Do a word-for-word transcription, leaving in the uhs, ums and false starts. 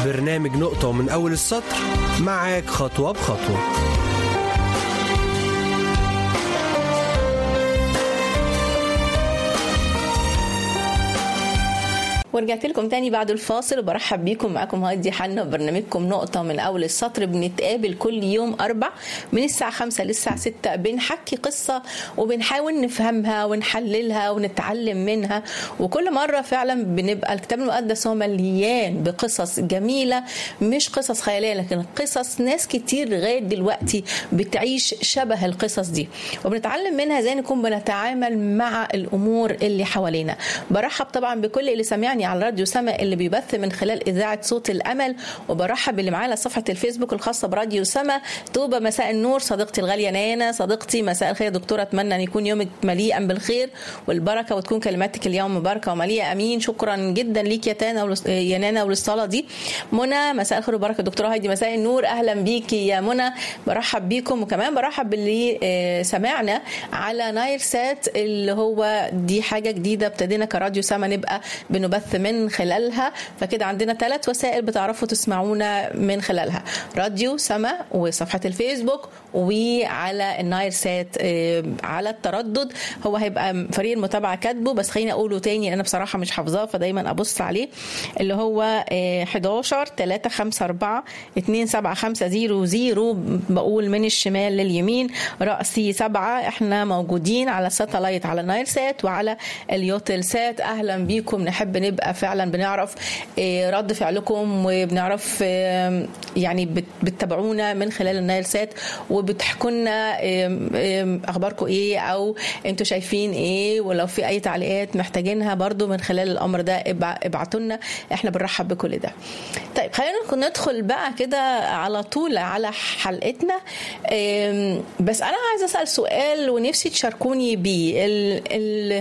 برنامج نقطة ومن أول السطر معاك خطوة بخطوة. ورجعت لكم تاني بعد الفاصل وبرحب بيكم. معاكم هادي حنا وبرنامجكم نقطة من أول السطر. بنتقابل كل يوم أربع من الساعة خمسة للساعة ستة، بنحكي قصة وبنحاول نفهمها ونحللها ونتعلم منها. وكل مرة فعلا بنبقى الكتاب المقدس هو مليان بقصص جميلة، مش قصص خيالية لكن قصص ناس كتير لغاية دلوقتي بتعيش شبه القصص دي، وبنتعلم منها ازاي نكون بنتعامل مع الأمور اللي حوالينا. برحب طبعا بكل اللي سمعني على راديو سما اللي بيبث من خلال إذاعة صوت الأمل، وبرحب اللي معانا على صفحة الفيسبوك الخاصة براديو سما. توبة مساء النور صديقتي الغالية نانا. صديقتي مساء الخير دكتورة، أتمنى أن يكون يومك مليئا بالخير والبركة وتكون كلماتك اليوم مباركة ومليئة. أمين. شكرا جدا ليك يا تانا يا نانا وللصلاة دي. منى مساء الخير وبركة. دكتورة هايدي مساء النور، أهلا بيكي يا منى. برحب بيكم، وكمان برحب باللي سمعنا على نايل سات اللي هو دي حاجة جديدة ابتدينا كراديو سما نبقى بنبث من خلالها. فكده عندنا ثلاث وسائل بتعرفوا تسمعونا من خلالها: راديو سما وصفحة الفيسبوك وعلى النايل سات على التردد. هو هيبقى فريق المتابعة كاتبه، بس خليني أقوله تاني أنا بصراحة مش حافظاه فدايما أبص عليه، اللي هو حداشر ثلاثة خمسة أربعة اثنين سبعة خمسة صفر صفر. بقول من الشمال لليمين رأسي سبعة. احنا موجودين على ساتلايت على نايل سات وعلى اليوتل سات. أهلا بيكم. نحب نبقى فعلا بنعرف رد فعلكم وبنعرف يعني بتتابعونا من خلال النايل سات وبتحكوا لنا اخباركم ايه او انتوا شايفين ايه، ولو في اي تعليقات محتاجينها برضو من خلال الامر ده ابعتوا لنا، احنا بنرحب بكل ده. طيب خلينا ندخل بقى كده على طول على حلقتنا. بس انا عايزه اسال سؤال ونفسي تشاركوني بيه.